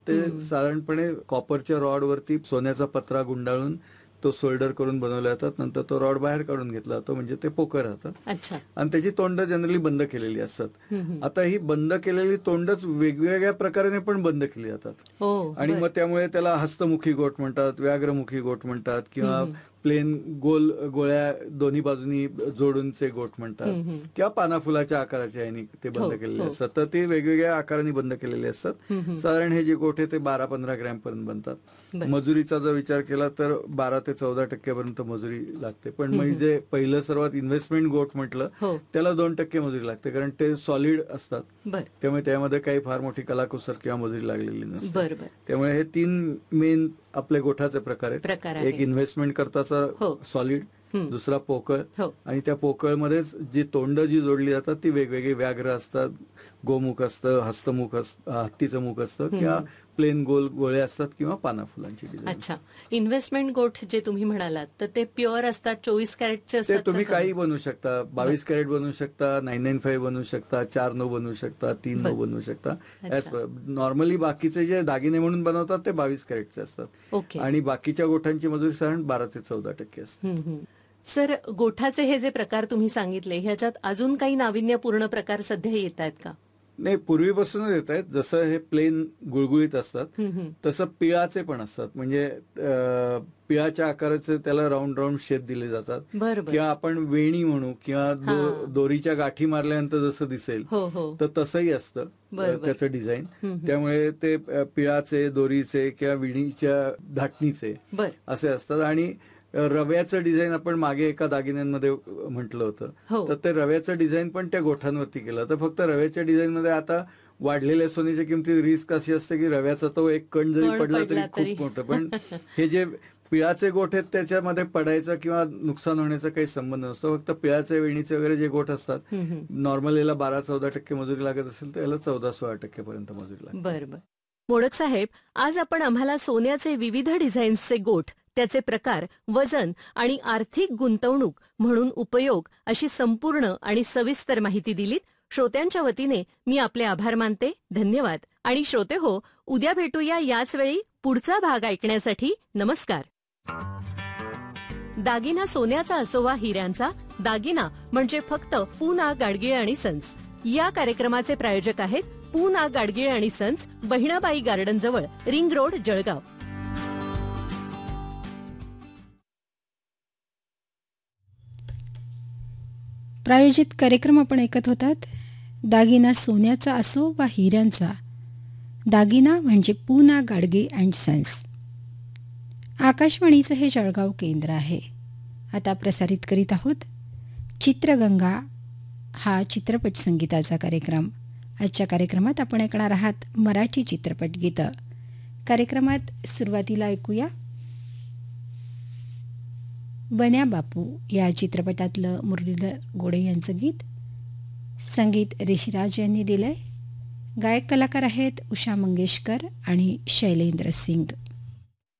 ते साधारणपणे कॉपरच्या रॉडवरती सोन्याचा पत्रा गुंडाळून तो सोल्डर करून बनवला जातात. नंतर तो रॉड बाहेर काढून घेतला जातो, म्हणजे ते पोकळ राहतं. अच्छा. आणि त्याची तोंड जनरली बंद केलेली असतात. आता ही बंद केलेली तोंडच वेगवेगळ्या प्रकाराने पण बंद केली जातात. आणि मग त्यामुळे त्याला हस्तमुखी गोठ म्हणतात, व्याघ्रमुखी गोठ म्हणतात, किंवा प्लेन गोळ्या दोन्ही बाजूनी जोडूनचे गोठ म्हणतात, किंवा पानाफुलाच्या आकाराचे यांनी ते बंद केलेले असतात. तर ते वेगवेगळ्या आकाराने बंद केलेले असतात. साधारण हे जे गोठ आहे ते 12-15 ग्रॅम पर्यंत बनतात. मजुरीचा जर विचार केला तर 12 ते 14% पर्यंत मजुरी लागते. पण मग जे पहिलं सर्वात इन्व्हेस्टमेंट गोठ म्हटलं त्याला 2% मजुरी लागते, कारण ते सॉलिड असतात. त्यामुळे त्यामध्ये काही फार मोठी कलाकुसर किंवा मजुरी लागलेली नसते. त्यामुळे हे 3 मेन आपल्या गोठाचे प्रकार आहेत. एक इन्व्हेस्टमेंट करताचा सॉलिड, दुसरा पोकळ, आणि त्या पोकळमध्येच जी तोंड जी जोडली जातात ती वेगवेगळी व्याघ्र असतात, गोमुख असतं, हस्तमुख असतं, हत्तीचं मुख असतं, किंवा प्लेन गोळे असतात, किंवा पानाफुलांची डिझाईन. अच्छा. इन्व्हेस्टमेंट गोठ जे तुम्ही म्हणालात तर ते प्युअर असतात, 24 कॅरेटचे असतात? ते तुम्ही काही बनवू शकता. 22 कॅरेट बनवू शकता, 995 बनवू शकता, 4 बनवू शकता, 3 बनवू शकता. नॉर्मली बाकीचे जे दागिने म्हणून बनवतात ते 22 कॅरेटचे असतात. आणि बाकीच्या गोठांची मजुरी साधारण 12 ते 14% असते. सर, गोठाचे हे जे प्रकार तुम्ही सांगितले ह्याच्यात अजून काही नाविन्यपूर्ण प्रकार सध्या येत आहेत का? नाही, पूर्वीपासूनच येत आहेत. जसं हे प्लेन गुळगुळीत असतात तसं पिळाचे पण असतात. म्हणजे पिळाच्या आकाराचे त्याला राऊंड राऊंड शेप दिले जातात, किंवा आपण वेणी म्हणू, किंवा दोरीच्या गाठी मारल्यानंतर जसं दिसेल तर तसंही असतं त्याचं डिझाईन. त्यामुळे ते पिळाचे, दोरीचे, किंवा विणीच्या धाटणीचे असे असतात. आणि रव्याचं डिझाईन आपण मागे एका दागिन्यांमध्ये म्हटलं होतं, तर ते रव्याचं डिझाईन पण त्या गोठांवरती केलं. तर फक्त रव्याच्या डिझाईन मध्ये आता वाढलेल्या सोन्याच्या किमती रिस्क अशी असते की रव्याचा तो एक कण जरी पडला तरी खूप मोठं. पण हे जे पिळाचे गोठ आहेत त्याच्यामध्ये पडायचं किंवा नुकसान होण्याचा काही संबंध नसतो. फक्त पिळाचे, वेणीचे वगैरे जे गोठ असतात, नॉर्मल याला 12-14% मजुरी लागत असेल तर याला 14-16% पर्यंत मजुरी लागते. बरोबर. मोडक साहेब, आज आपण आम्हाला सोन्याचे विविध डिझाईन्सचे गोठ, त्याचे प्रकार, वजन आणि आर्थिक गुंतवणूक म्हणून उपयोग अशी संपूर्ण आणि सविस्तर माहिती दिलीत. श्रोत्यांच्या वतीने मी आपले आभार मानते. धन्यवाद. आणि श्रोते हो, उद्या भेटूया याच वेळी पुढचा भाग ऐकण्यासाठी. नमस्कार. दागिना सोन्याचा असो वा हिऱ्यांचा, दागिना म्हणजे फक्त पूना गाडगीळ आणि सन्स. या कार्यक्रमाचे प्रायोजक आहेत पूना गाडगीळ आणि सन्स, बहिणाबाई गार्डन जवळ, रिंग रोड, जळगाव. प्रायोजित कार्यक्रम आपण ऐकत होतात. दागिना सोन्याचा असो वा हिऱ्यांचा, दागिना म्हणजे पूना गाडगे अँड सन्स. आकाशवाणीचं हे जळगाव केंद्र आहे. आता प्रसारित करीत आहोत चित्रगंगा हा चित्रपट संगीताचा कार्यक्रम. आजच्या कार्यक्रमात आपण ऐकणार आहात मराठी चित्रपट गीतं. कार्यक्रमात सुरुवातीला ऐकूया बन्या बापू या चित्रपटातलं मुरलीधर गोडे यांचं गीत. संगीत ऋषिराज यांनी दिलंय. गायक कलाकार आहेत उषा मंगेशकर आणि शैलेंद्र सिंग.